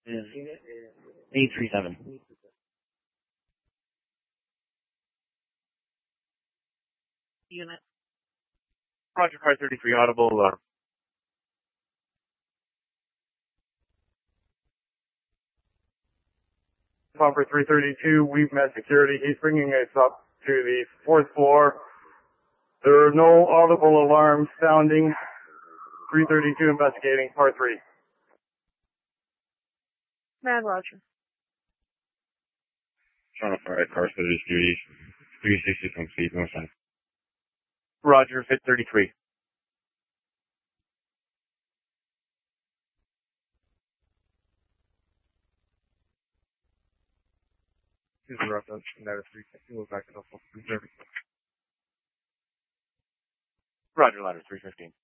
is 837. Unit. Roger, 533 audible. Popper 332, we've met security. He's bringing us up to the 4th floor. There are no audible alarms sounding. 332 investigating, part 3. Mad Roger. Channel 5, car service duty, 360 complete, no sign. Roger, fit 33. This is Russell, United 350, we'll back it up for 330. Roger, ladder 315.